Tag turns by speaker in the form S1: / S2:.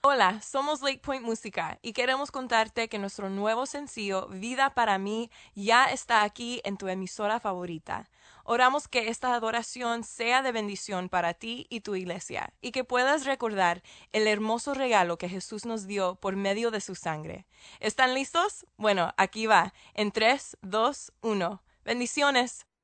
S1: Hola, somos Lake Point Música y queremos contarte que nuestro nuevo sencillo, Vida para mí, ya está aquí en tu emisora favorita. Oramos que esta adoración sea de bendición para ti y tu iglesia, y que puedas recordar el hermoso regalo que Jesús nos dio por medio de su sangre. ¿Están listos? Bueno, aquí va, en 3, 2, 1. Bendiciones.